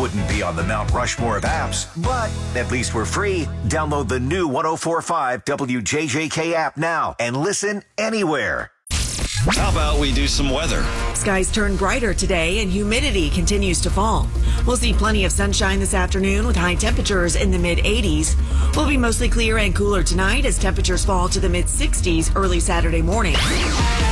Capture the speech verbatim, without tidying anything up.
wouldn't be on the Mount Rushmore of apps, but at least we're free. Download the new one oh four point five W J J K app now and listen anywhere. How about we do some weather? Skies turn brighter today and humidity continues to fall. We'll see plenty of sunshine this afternoon with high temperatures in the mid eighties. We'll be mostly clear and cooler tonight as temperatures fall to the mid sixties early Saturday morning.